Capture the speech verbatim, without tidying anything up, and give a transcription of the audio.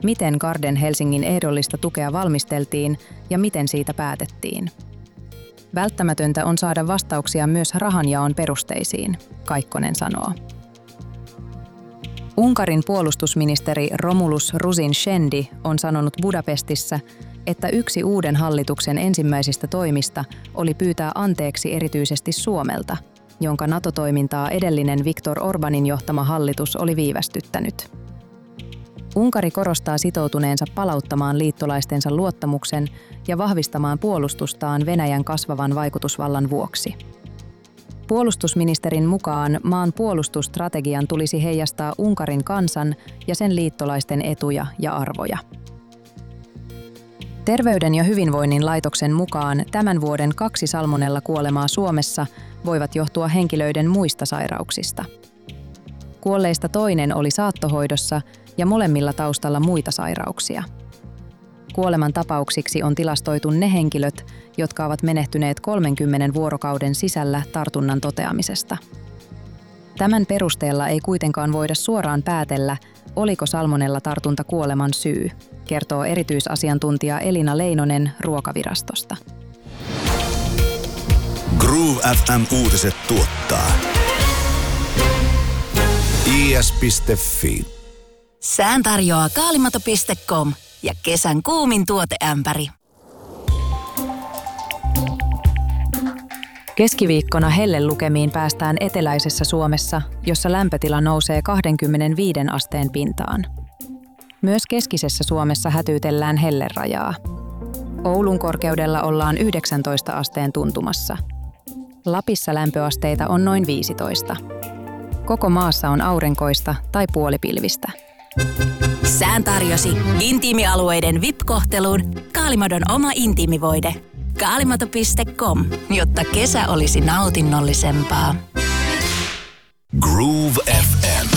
miten Garden Helsingin ehdollista tukea valmisteltiin ja miten siitä päätettiin. Välttämätöntä on saada vastauksia myös rahanjaon perusteisiin, Kaikkonen sanoo. Unkarin puolustusministeri Romulus Rusin-Shendi on sanonut Budapestissa, että yksi uuden hallituksen ensimmäisistä toimista oli pyytää anteeksi erityisesti Suomelta, jonka NATO-toimintaa edellinen Viktor Orbánin johtama hallitus oli viivästyttänyt. Unkari korostaa sitoutuneensa palauttamaan liittolaistensa luottamuksen ja vahvistamaan puolustustaan Venäjän kasvavan vaikutusvallan vuoksi. Puolustusministerin mukaan maan puolustusstrategian tulisi heijastaa Unkarin kansan ja sen liittolaisten etuja ja arvoja. Terveyden ja hyvinvoinnin laitoksen mukaan tämän vuoden kaksi salmonella-kuolemaa Suomessa voivat johtua henkilöiden muista sairauksista. Kuolleista toinen oli saattohoidossa ja molemmilla taustalla muita sairauksia. Kuoleman tapauksiksi on tilastoitu ne henkilöt, jotka ovat menehtyneet kolmenkymmenen vuorokauden sisällä tartunnan toteamisesta. Tämän perusteella ei kuitenkaan voida suoraan päätellä, oliko salmonella-tartunta kuoleman syy, kertoo erityisasiantuntija Elina Leinonen Ruokavirastosta. Groove F M-uutiset tuottaa I S piste F I. Sään tarjoaa kaalimato piste com ja kesän kuumin tuoteämpäri. Keskiviikkona hellelukemiin päästään eteläisessä Suomessa, jossa lämpötila nousee kaksikymmentäviisi asteen pintaan. Myös keskisessä Suomessa hätyytellään hellerajaa. Oulun korkeudella ollaan yhdeksäntoista asteen tuntumassa. Lapissa lämpöasteita on noin viisitoista. Koko maassa on aurinkoista tai puolipilvistä. Sään tarjosi intiimialueiden V I P-kohteluun Kaalimadon oma intiimivoide. kaalimato piste com, jotta kesä olisi nautinnollisempaa. Groove F M.